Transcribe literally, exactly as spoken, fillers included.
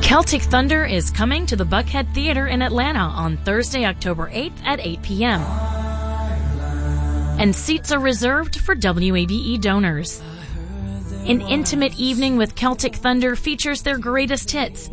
Celtic Thunder is coming to the Buckhead Theater in Atlanta on Thursday, October eighth at eight p.m. And seats are reserved for W A B E donors. An intimate evening with Celtic Thunder features their greatest hits,